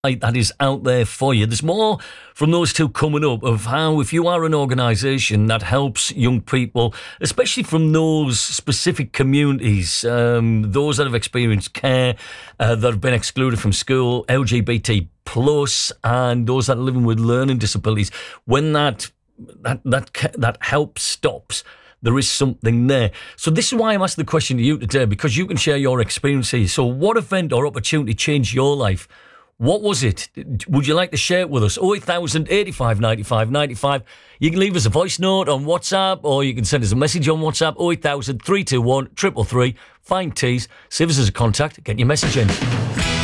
that is out there for you. There's more from those two coming up of how, if you are an organisation that helps young people, especially from those specific communities, those that have experienced care, that have been excluded from school, LGBT plus, and those that are living with learning disabilities, when that help stops, there is something there. So this is why I'm asking the question to you today, because you can share your experiences. So what event or opportunity changed your life? What was it? Would you like to share it with us? 08000 85 95 95. You can leave us a voice note on WhatsApp, or you can send us a message on WhatsApp. 08000 321 333. Find Tees. Save us as a contact. Get your message in.